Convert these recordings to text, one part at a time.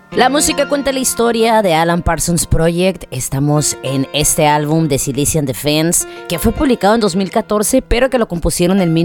La música cuenta la historia de Alan Parsons Project. Estamos en este álbum de Silesian Defense, que fue publicado en 2014, pero que lo compusieron en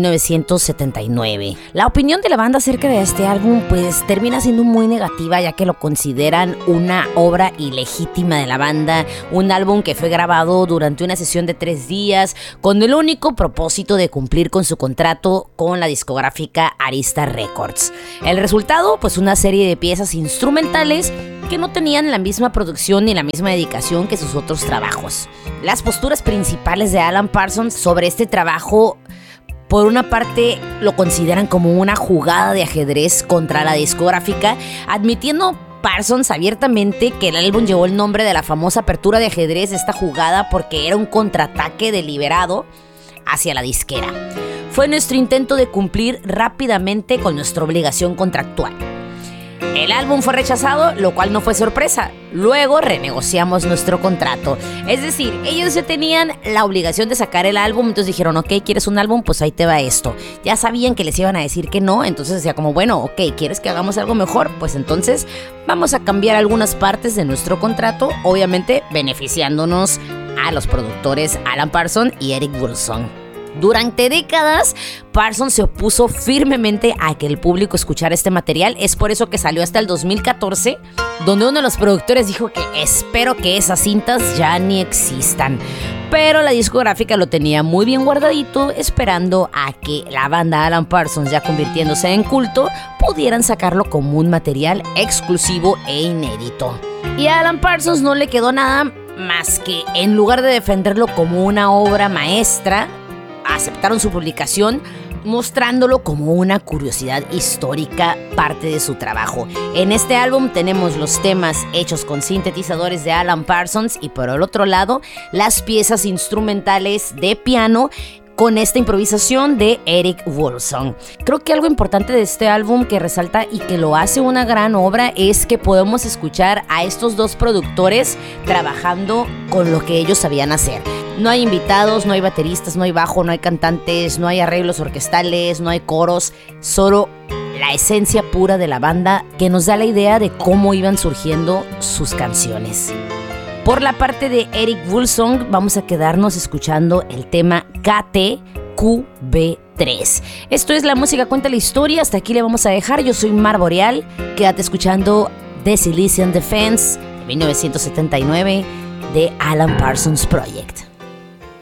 1979. La opinión de la banda acerca de este álbum pues termina siendo muy negativa, ya que lo consideran una obra ilegítima de la banda, un álbum que fue grabado durante una sesión de 3 días con el único propósito de cumplir con su contrato con la discográfica Arista Records. El resultado, pues una serie de piezas instrumentales que no tenían la misma producción ni la misma dedicación que sus otros trabajos. Las posturas principales de Alan Parsons sobre este trabajo, por una parte, lo consideran como una jugada de ajedrez contra la discográfica, admitiendo Parsons abiertamente que el álbum llevó el nombre de la famosa apertura de ajedrez de esta jugada porque era un contraataque deliberado hacia la disquera. Fue nuestro intento de cumplir rápidamente con nuestra obligación contractual. El álbum fue rechazado, lo cual no fue sorpresa. Luego renegociamos nuestro contrato. Es decir, ellos ya tenían la obligación de sacar el álbum, entonces dijeron, ok, ¿quieres un álbum? Pues ahí te va esto. Ya sabían que les iban a decir que no, entonces decía como, bueno, ok, ¿quieres que hagamos algo mejor? Pues entonces vamos a cambiar algunas partes de nuestro contrato, obviamente beneficiándonos a los productores Alan Parsons y Eric Woolsong. Durante décadas, Parsons se opuso firmemente a que el público escuchara este material. Es por eso que salió hasta el 2014, donde uno de los productores dijo que espero que esas cintas ya ni existan. Pero la discográfica lo tenía muy bien guardadito, esperando a que la banda Alan Parsons, ya convirtiéndose en culto, pudieran sacarlo como un material exclusivo e inédito. Y a Alan Parsons no le quedó nada más que, en lugar de defenderlo como una obra maestra, aceptaron su publicación mostrándolo como una curiosidad histórica, parte de su trabajo. En este álbum tenemos los temas hechos con sintetizadores de Alan Parsons y por el otro lado las piezas instrumentales de piano con esta improvisación de Eric Woolsong. Creo que algo importante de este álbum que resalta y que lo hace una gran obra es que podemos escuchar a estos dos productores trabajando con lo que ellos sabían hacer. No hay invitados, no hay bateristas, no hay bajo, no hay cantantes, no hay arreglos orquestales, no hay coros, solo la esencia pura de la banda que nos da la idea de cómo iban surgiendo sus canciones. Por la parte de Eric Woolsong vamos a quedarnos escuchando el tema KTQB3. Esto es La Música Cuenta la Historia, hasta aquí le vamos a dejar. Yo soy Mar Boreal, quédate escuchando The Silesian Defense de 1979 de Alan Parsons Project.